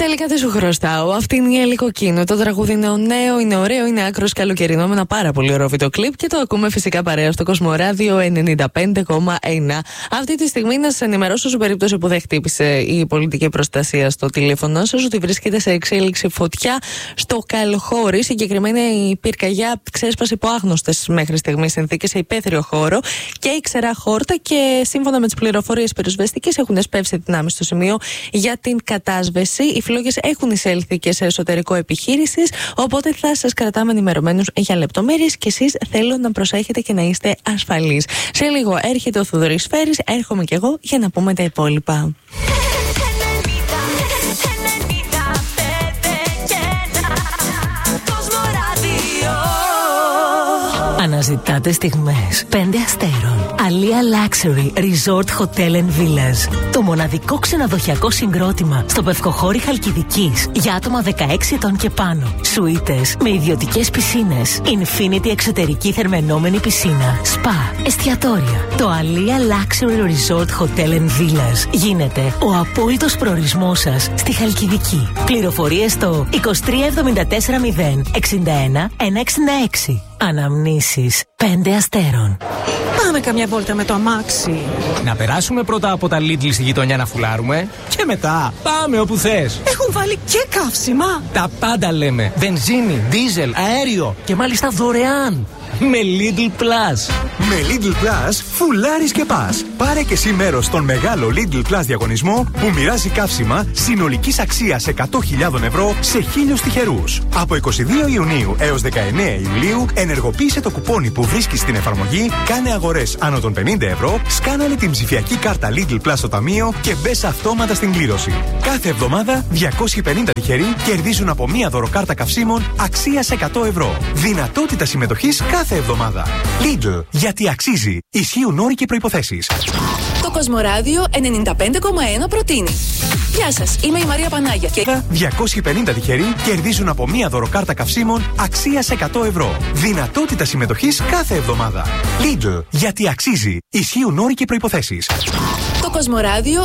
Τελικά τι σου χρωστάω. Αυτή είναι η Ελικοκίνο. Το τραγούδι είναι νέο, είναι ωραίο, είναι άκρος καλοκαιρινό με ένα πάρα πολύ ωραίο βίντεο κλιπ και το ακούμε φυσικά παρέα στο Κοσμοράδιο 95,1. Αυτή τη στιγμή να σας ενημερώσω σε περίπτωση που δεν χτύπησε η πολιτική προστασία στο τηλέφωνο σας ότι βρίσκεται σε εξέλιξη φωτιά στο Καλχώρι. Συγκεκριμένα η πυρκαγιά ξέσπασε υπό άγνωστες μέχρι στιγμής συνθήκες σε υπαίθριο χώρο και η ξερά χόρτα και σύμφωνα με τις πληροφορίες πυροσβεστικές έχουν εσπεύσει δυνάμεις στο σημείο για την κατάσβεση. Οι φλόγες έχουν εισέλθει και σε εσωτερικό επιχείρησης, οπότε θα σας κρατάμε ενημερωμένους για λεπτομέρειες και εσείς θέλω να προσέχετε και να είστε ασφαλείς. Σε λίγο έρχεται ο Θοδωρής Φέρης, έρχομαι κι εγώ για να πούμε τα υπόλοιπα. Αναζητάτε στιγμές 5 αστέρων. Αλία Luxury Resort Hotel and Villas. Το μοναδικό ξενοδοχειακό συγκρότημα στο Πευκοχώρι Χαλκιδικής για άτομα 16 ετών και πάνω. Σουίτες με ιδιωτικές πισίνες. Infinity εξωτερική θερμαινόμενη πισίνα. Σπα. Εστιατόρια. Το Αλία Luxury Resort Hotel and Villas γίνεται ο απόλυτος προορισμός σας στη Χαλκιδική. Πληροφορίες στο 2374 061 166. Αναμνήσεις 5 αστέρων. Πάμε καμιά βόλτα με το αμάξι. Να περάσουμε πρώτα από τα Lidl στη γειτονιά να φουλάρουμε και μετά πάμε όπου θες. Έχουν βάλει και καύσιμα. Τα πάντα λέμε. Βενζίνη, δίζελ, αέριο και μάλιστα δωρεάν. Με Lidl Plus. Με Lidl Plus φουλάρεις και πας. Πάρε και εσύ μέρος στον μεγάλο Lidl Plus διαγωνισμό που μοιράζει καύσιμα συνολικής αξίας 100.000 ευρώ σε 1.000 τυχερούς. Από 22 Ιουνίου έως 19 Ιουλίου ενεργοποίησε το κουπόνι που βρίσκεις στην εφαρμογή, κάνε αγορές άνω των 50 ευρώ, σκάναλε την ψηφιακή κάρτα Lidl Plus στο ταμείο και μπες αυτόματα στην κλήρωση. Κάθε εβδομάδα 250 τυχεροί κερδίζουν από μία δωροκάρτα καυσίμων αξίας 100 ευρώ. Δυνατότητα συμμετοχής κάθε εβδομάδα. Lidl, γιατί αξίζει. Ισχύουν όροι και προϋποθέσεις. Το Κοσμοράδιο 95,1 προτείνει. Γεια σας, είμαι η Μαρία Πανάγια. Και 250 τυχεροί κερδίζουν από μία δωροκάρτα καυσίμων αξίας 100 ευρώ. Δυνατότητα συμμετοχής κάθε εβδομάδα. Lidl, γιατί αξίζει. Ισχύουν όροι και προϋποθέσεις. το Κοσμοράδιο